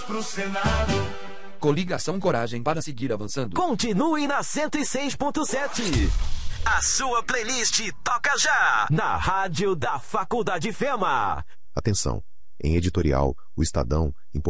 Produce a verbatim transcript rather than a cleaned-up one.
Pro Senado. Coligação Coragem para seguir avançando. Continue na cento e seis ponto sete. A sua playlist toca já na rádio da Faculdade FEMA. Atenção, em editorial, o Estadão